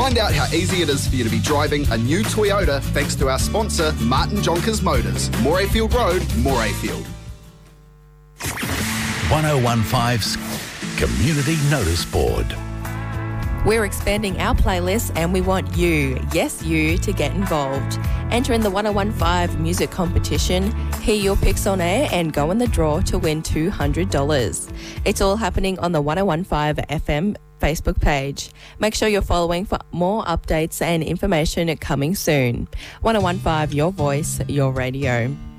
Find out how easy it is for you to be driving a new Toyota thanks to our sponsor, Martin Jonkers Motors. Morayfield Road, Morayfield. 1015's Community Notice Board. We're expanding our playlist and we want you, yes you, to get involved. Enter in the 1015 music competition, hear your picks on air and go in the draw to win $200. It's all happening on the 1015 FM Facebook page. Make sure you're following for more updates and information coming soon. 1015, your voice, your radio.